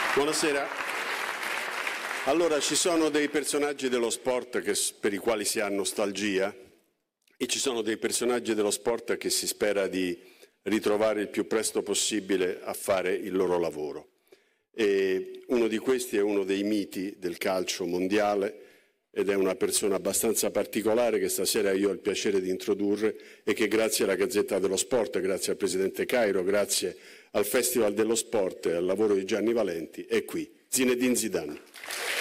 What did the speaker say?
Buonasera. Allora, ci sono dei personaggi dello sport per i quali si ha nostalgia e ci sono dei personaggi dello sport che si spera di ritrovare il più presto possibile a fare il loro lavoro. E uno di questi è uno dei miti del calcio mondiale ed è una persona abbastanza particolare che stasera io ho il piacere di introdurre e che grazie alla Gazzetta dello Sport, grazie al Presidente Cairo, grazie al Festival dello Sport e al lavoro di Gianni Valenti è qui. Zinedine Zidane.